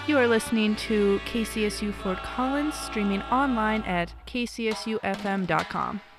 You are listening to KCSU Fort Collins, streaming online at kcsufm.com.